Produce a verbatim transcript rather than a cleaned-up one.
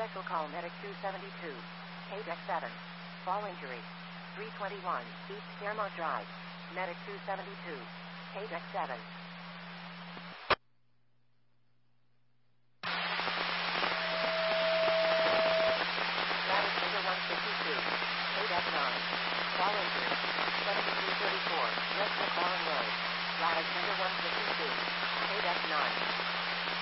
Special call Medic two seventy-two. K D E C seven. Fall injury. three twenty-one East Fairmont Drive. Medic two seventy-two. K D E C seven. Ladder one fifty-two. K D E C nine. Fall injury. seventy-three thirty-four West McClellan Road. Ladder one fifty-two. K D E C nine.